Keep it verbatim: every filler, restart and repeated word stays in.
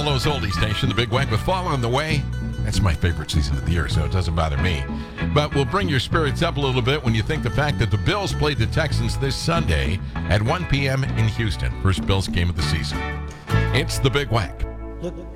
Buffalo's oldie station, the Big Wag, with Fall on the Way. That's my favorite season of the year, so it doesn't bother me. But we'll bring your spirits up a little bit when you think the fact that the Bills played the Texans this Sunday at one p.m. in Houston. First Bills game of the season. It's the Big Wag. Look